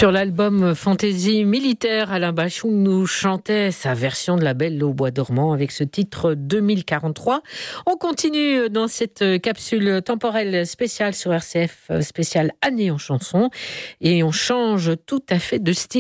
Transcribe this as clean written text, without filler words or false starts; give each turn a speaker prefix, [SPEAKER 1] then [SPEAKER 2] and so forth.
[SPEAKER 1] Sur l'album Fantaisie militaire, Alain Bachung nous chantait sa version de La Belle au bois dormant avec ce titre 2043. On continue dans cette capsule temporelle spéciale sur RCF, spéciale année en chanson, et on change tout à fait de style.